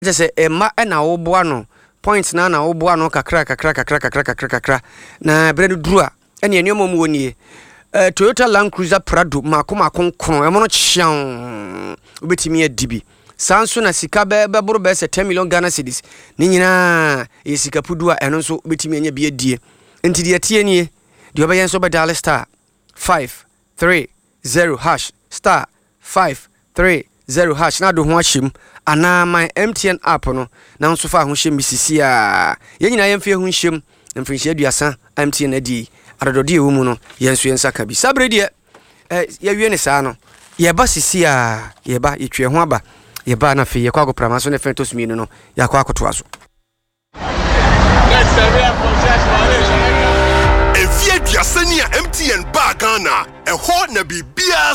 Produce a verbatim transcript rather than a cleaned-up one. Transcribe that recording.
Just say ma na wo boa no points na na wo boa no kakra kakra kakra kakra kakra kakra na bread duru a ene enemo mu wonie eh Toyota Land Cruiser Prado makoma konkron e mo no chian obetimi adibi sanso na sika be be boro be se ten million Ghana cedis ni nyina e sika pudu a eno nso obetimi anya bi adie enti de atie nie de obayen so be dial star five three zero hash star five three zero hash na do ho ahyem ana my M T N app no na nso fa ho hyem bisisi a ye nyina yemfie ho hyem mfinhye aduasa M T N adi adodode ewu mu no yenso yensa ka bi sabre de eh ye wie ne saa no ye ba sisi a ye ba yetwe ho aba ye ba na fe ye kwa goprama so ne fentos mi no ya kwa akoto aso Efie aduasa ni a M T N ba Ghana e ho na bibia